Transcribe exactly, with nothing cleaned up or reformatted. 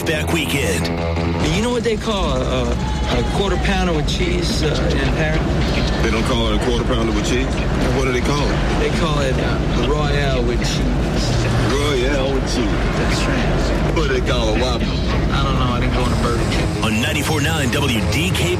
Back Weekend. You know what they call a, a quarter pounder with cheese uh, in Paris? They don't call it a quarter pounder with cheese? What do they call it? They call it uh, Royale with cheese. Royale with cheese. That's right. What do they call it? Whopper? I don't know. I didn't go on a Burger King. On ninety-four point nine W D K